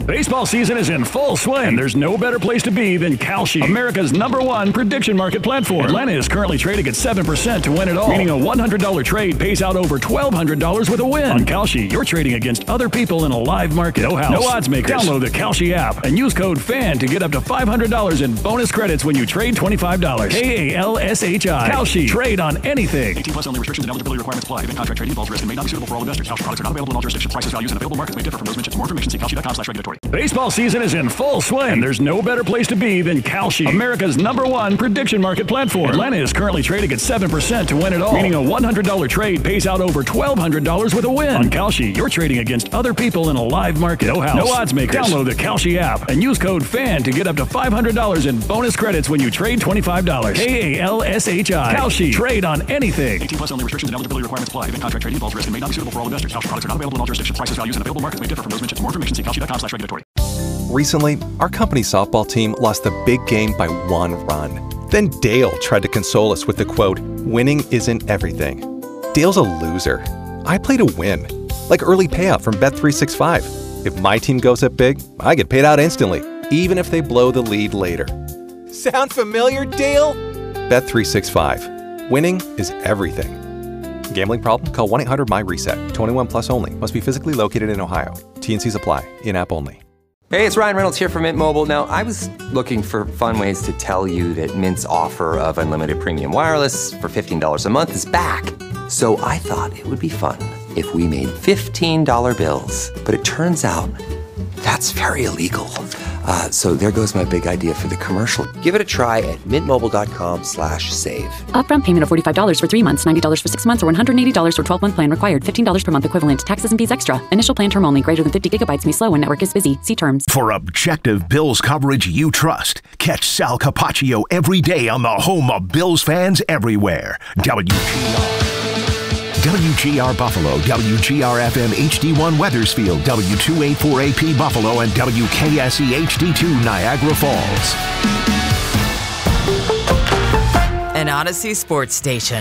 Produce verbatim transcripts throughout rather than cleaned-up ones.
Baseball season is in full swing, and there's no better place to be than Kalshi, America's number one prediction market platform. Atlanta is currently trading at seven percent to win it all, meaning a one hundred dollars trade pays out over twelve hundred dollars with a win. On Kalshi, you're trading against other people in a live market. No house, no odds makers. Download the Kalshi app and use code FAN to get up to five hundred dollars in bonus credits when you trade twenty-five dollars. K A L S H I. Kalshi. Trade on anything. eighteen plus only. Restrictions and eligibility requirements apply. Event contract trading involves risk and may not be suitable for all investors. Kalshi products are not available in all jurisdictions. Prices, values, and available markets may differ from those mentioned. For more information, see kalshi dot com slash regulatory. Baseball season is in full swing, and there's no better place to be than Kalshi, America's number one prediction market platform. Atlanta is currently trading at seven percent to win it all, meaning a one hundred dollars trade pays out over twelve hundred dollars with a win. On Kalshi, you're trading against other people in a live market. No house, no odds makers. Download the Kalshi app and use code FAN to get up to five hundred dollars in bonus credits when you trade twenty-five dollars. K A L S H I. Kalshi. Trade on anything. eighteen plus only. Restrictions and eligibility requirements apply. Event contract trading involves risk and may not be suitable for all investors. Kalshi products are not available in all jurisdictions. Prices, values, and available markets may differ from those mentioned. For more information, see kalshi dot com slash regulatory. Recently, our company's softball team lost the big game by one run. Then Dale tried to console us with the quote, "Winning isn't everything." Dale's a loser. I play to win. Like early payout from Bet three sixty-five. If my team goes up big, I get paid out instantly, even if they blow the lead later. Sound familiar, Dale? Bet three sixty-five. Winning is everything. Gambling problem? Call one eight hundred my reset. twenty-one plus only. Must be physically located in Ohio. T and C's apply. In-app only. Hey, it's Ryan Reynolds here from Mint Mobile. Now, I was looking for fun ways to tell you that Mint's offer of unlimited premium wireless for fifteen dollars a month is back. So I thought it would be fun if we made fifteen dollar bills. But it turns out that's very illegal. Uh, so there goes my big idea for the commercial. Give it a try at mintmobile.com slash save. Upfront payment of forty-five dollars for three months, ninety dollars for six months, or one hundred eighty dollars for twelve-month plan required. fifteen dollars per month equivalent. Taxes and fees extra. Initial plan term only. Greater than fifty gigabytes may slow when network is busy. See terms. For objective Bills coverage you trust, catch Sal Capaccio every day on the home of Bills fans everywhere. W G R. W G R Buffalo, W G R F M H D one Weathersfield, W two eighty-four A P Buffalo, and W K S E H D two Niagara Falls. An Odyssey Sports Station.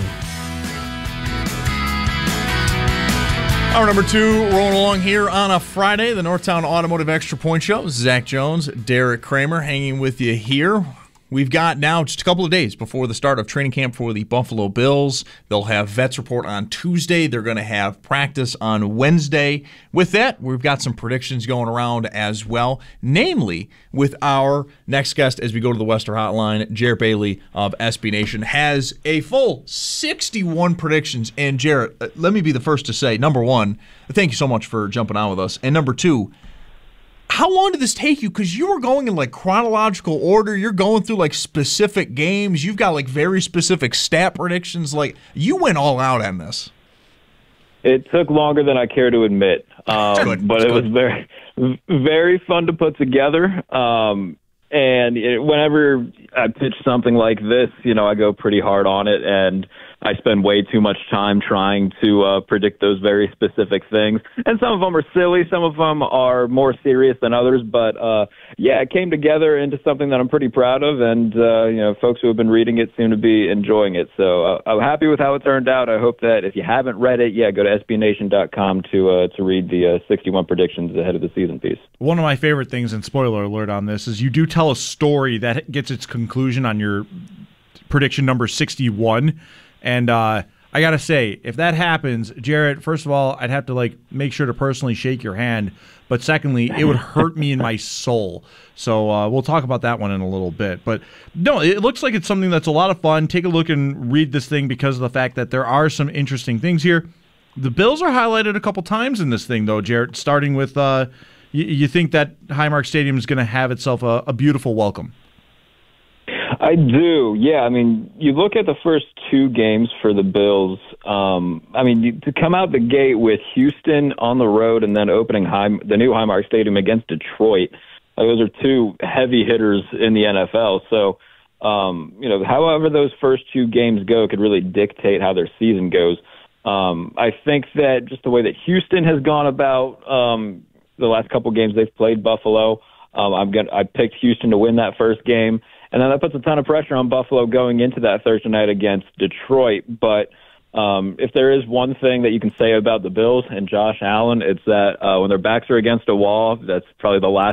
Hour number two, rolling along here on a Friday, the Northtown Automotive Extra Point Show. Zach Jones, Derek Kramer hanging with you here. We've got now just a couple of days before the start of training camp for the Buffalo Bills. They'll have Vets Report on Tuesday. They're going to have practice on Wednesday. With that, we've got some predictions going around as well, namely with our next guest as we go to the Western Hotline. Jarrett Bailey of S B Nation has a full sixty-one predictions. And Jarrett, let me be the first to say, number one, thank you so much for jumping on with us. And number two, how long did this take you? Because you were going in like chronological order. You're going through like specific games. You've got like very specific stat predictions. Like you went all out on this. It took longer than I care to admit, um, but it was very, very fun to put together. Um, and it, whenever I pitch something like this, you know, I go pretty hard on it, and I spend way too much time trying to uh, predict those very specific things. And some of them are silly. Some of them are more serious than others. But, uh, yeah, it came together into something that I'm pretty proud of. And, uh, you know, folks who have been reading it seem to be enjoying it. So uh, I'm happy with how it turned out. I hope that if you haven't read it, yeah, go to S B nation dot com to, uh, to read the uh, sixty-one predictions ahead of the season piece. One of my favorite things, and spoiler alert on this, is you do tell a story that gets its conclusion on your prediction number sixty-one. And uh, I got to say, if that happens, Jarrett, first of all, I'd have to like make sure to personally shake your hand. But secondly, it would hurt me in my soul. So uh, we'll talk about that one in a little bit. But no, it looks like it's something that's a lot of fun. Take a look and read this thing because of the fact that there are some interesting things here. The Bills are highlighted a couple times in this thing, though, Jarrett, starting with uh, you, you think that Highmark Stadium is going to have itself a, a beautiful welcome. I do, yeah. I mean, you look at the first two games for the Bills. Um, I mean, you, to come out the gate with Houston on the road and then opening High, the new Highmark Stadium against Detroit, uh, those are two heavy hitters in the N F L. So, um, you know, however those first two games go could really dictate how their season goes. Um, I think that just the way that Houston has gone about um, the last couple games they've played Buffalo, um, I'm gonna, I picked Houston to win that first game. And then that puts a ton of pressure on Buffalo going into that Thursday night against Detroit. But um, if there is one thing that you can say about the Bills and Josh Allen, it's that uh, when their backs are against a wall, that's probably the last